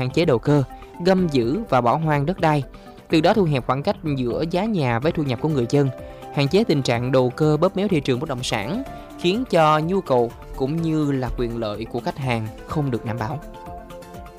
hạn chế đầu cơ, găm giữ và bỏ hoang đất đai, từ đó thu hẹp khoảng cách giữa giá nhà với thu nhập của người dân, hạn chế tình trạng đầu cơ bóp méo thị trường bất động sản, khiến cho nhu cầu cũng như là quyền lợi của khách hàng không được đảm bảo.